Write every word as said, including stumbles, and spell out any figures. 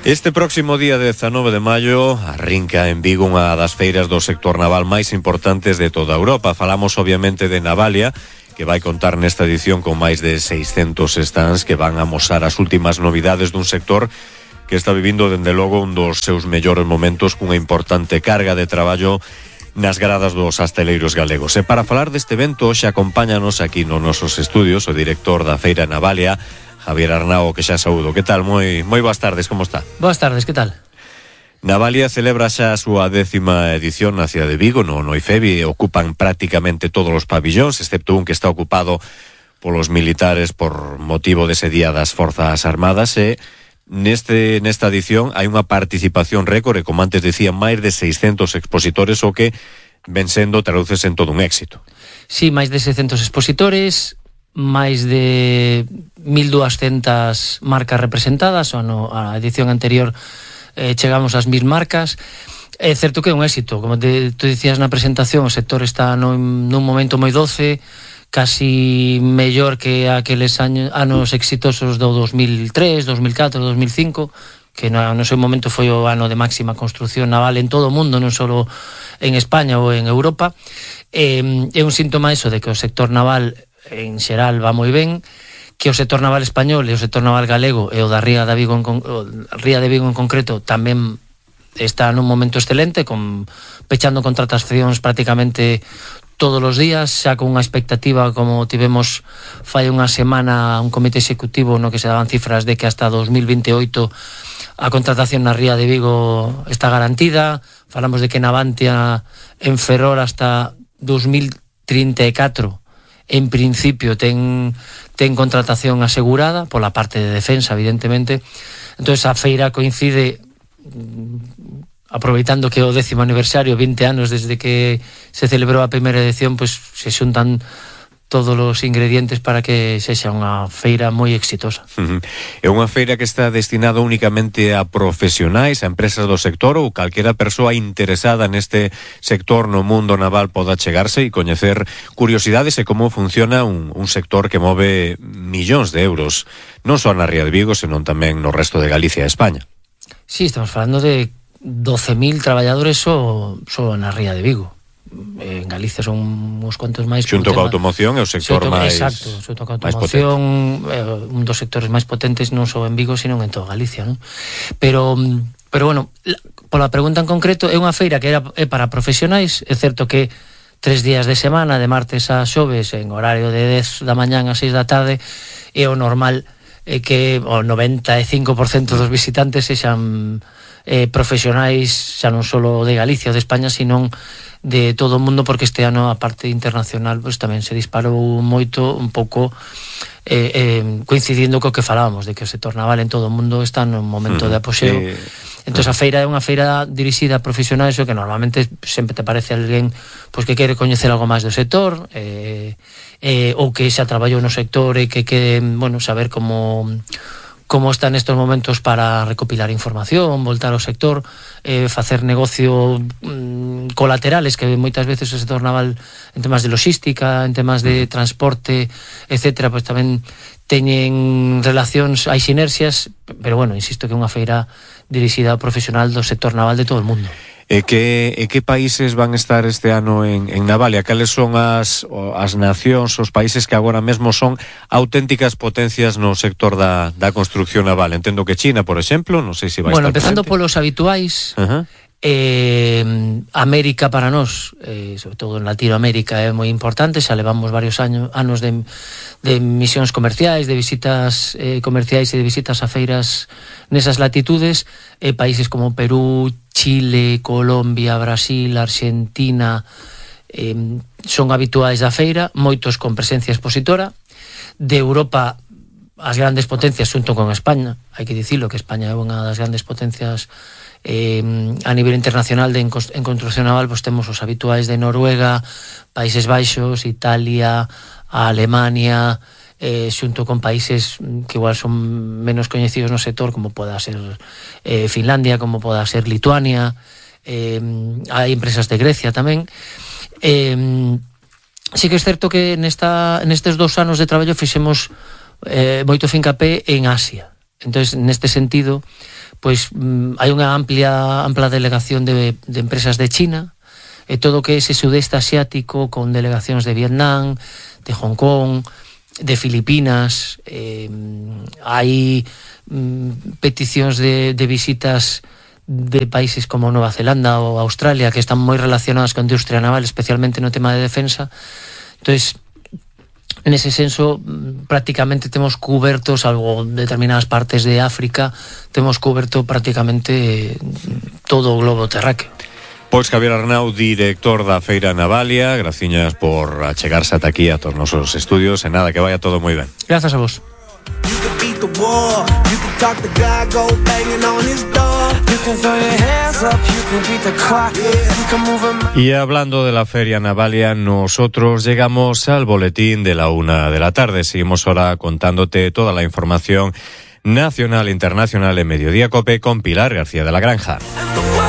Este próximo día dezanove de maio arrinca en Vigo unha das feiras do sector naval máis importantes de toda Europa. Falamos obviamente de Navalia, que vai contar nesta edición con máis de seiscentos stands que van a amosar as últimas novidades dun sector que está vivindo dende logo un dos seus mellores momentos cunha importante carga de traballo nas gradas dos asteleiros galegos. E para falar deste evento, xa acompáñanos aquí nos nosos estudios o director da Feira Navalia, Javier Arnao, que xa saúdo. Que tal? Moi moi boas tardes, como está? Boas tardes, que tal? Navalia celebra xa a súa décima edición na cidade de Vigo, no, no IFEBI. Ocupan prácticamente todos os pabillóns, excepto un que está ocupado polos militares por motivo dese día das Forzas Armadas. E neste nesta edición hai unha participación récord e, como antes decía, máis de seiscentos expositores, o que ven sendo traduces en todo un éxito. Sí, máis de seiscentos expositores, máis de mil doscientas marcas representadas. O no, a edición anterior eh, chegamos ás mil marcas. É certo que é un éxito, como te, tú dicías na presentación, o sector está nun, nun momento moi doce, casi mellor que aqueles años, anos exitosos do dos mil tres, dos mil catro, dos mil cinco, que no, no seu momento foi o ano de máxima construción naval en todo o mundo, non só en España ou en Europa. Eh, é un síntoma eso de que o sector naval en xeral va moi ben, que o sector naval español e o sector naval galego e o da Ría de Vigo en, o Ría de Vigo en concreto tamén está nun momento excelente, con pechando contratacións prácticamente todos os días, xa con unha expectativa, como tivemos fai unha semana un comité executivo no que se daban cifras de que hasta dos mil veintioito a contratación na Ría de Vigo está garantida. Falamos de que Navantia en Ferrol hasta dos mil trinta e catro en principio ten, ten contratación asegurada pola parte de defensa, evidentemente. Entón a feira coincide, aproveitando que o décimo aniversario, vinte anos desde que se celebrou a primeira edición, pois se xuntan todos os ingredientes para que sexa unha feira moi exitosa. Uh-huh. É unha feira que está destinada únicamente a profesionais, a empresas do sector, ou calquera persoa interesada neste sector no mundo naval poda chegarse e coñecer curiosidades e como funciona un, un sector que move millóns de euros, non só na Ría de Vigo, senón tamén no resto de Galicia e España. Sí, estamos falando de doce mil traballadores só, só na Ría de Vigo. En Galicia son uns cuantos máis. Xunto coa automoción é o sector xunto, máis exacto, xunto coa automoción, é un dos sectores máis potentes non só en Vigo, sino en toda Galicia, non? Pero, pero bueno, pola pregunta en concreto, é unha feira que era, é para profesionais. É certo que tres días de semana, de martes a xoves, en horario de dez da mañán a seis da tarde, é o normal é que o noventa e cinco por cento dos visitantes sexan eh, profesionais, xa non só de Galicia ou de España, sino de todo o mundo, porque este ano a parte internacional pues, tamén se disparou moito, un pouco eh, eh, coincidindo co que falábamos de que o sector naval en todo o mundo está nun momento uh-huh. de apoxeo. Eh, entón a feira é unha feira dirixida a profesionais, o que normalmente sempre te parece alguén pues, que quere coñecer algo máis do sector, eh, eh, ou que xa traballou no sector e que quere bueno, saber como como está nestes momentos para recopilar información, voltar ao sector, eh, facer negocio mm, colaterales, que moitas veces o sector naval en temas de logística, en temas de transporte, etcétera, pues tamén teñen relacións, hai sinerxias, pero bueno, insisto que é unha feira dirixida ao profesional do sector naval de todo o mundo. E que, e que países van estar este ano en, en Navalia? Cales son as, as nacións, os países que agora mesmo son auténticas potencias no sector da, da construcción naval? Entendo que China, por exemplo, non sei se vai bueno, estar empezando presente. Polos habituais, uh-huh. eh, América para nós, eh, sobre todo en Latinoamérica, é moi importante. Xa levamos varios años, anos de, de misións comerciais, de visitas eh, comerciais e de visitas a feiras nesas latitudes. Eh, países como Perú, Chile, Colombia, Brasil, Argentina eh, son habituais da feira, moitos con presencia expositora. De Europa, as grandes potencias xunto con España, hai que dicilo que España é unha das grandes potencias eh, a nivel internacional de en, en construcción naval. Pues temos os habituais de Noruega, Países Baixos, Italia, Alemania, eh, xunto con países que igual son menos coñecidos no sector, como poda ser eh, Finlandia, como poda ser Lituania, eh, hai empresas de Grecia tamén. Eh, sí que é certo que nesta, nestes dous anos de traballo fixemos eh, moito fincapé en Asia. Entonces, neste sentido, pois hai unha amplia ampla delegación de, de empresas de China, e todo o que é ese sudeste asiático, con delegacións de Vietnam, de Hong Kong, de Filipinas, eh, hai mm, peticións de, de visitas de países como Nova Zelanda ou Australia, que están moi relacionadas con a industria naval, especialmente no tema de defensa. Entonces, nese senso, prácticamente temos cuberto, salvo determinadas partes de África, temos cuberto prácticamente todo o globo terráqueo. Pois Javier Arnau, director da Feira Navalia, graciñas por achegarse ata aquí a todos os nosos estudios, e nada, que vaya todo moi ben. Grazas a vos. Y hablando de la Feria Navalia, nosotros llegamos al boletín de la una de la tarde. Seguimos ahora contándote toda la información nacional e internacional en Mediodía Cope con Pilar García de la Granja.